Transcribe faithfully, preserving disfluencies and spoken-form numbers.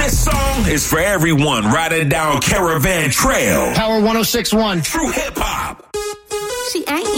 This song is for everyone riding down Caravan Trail. Power one oh six point one. True hip hop. She ain't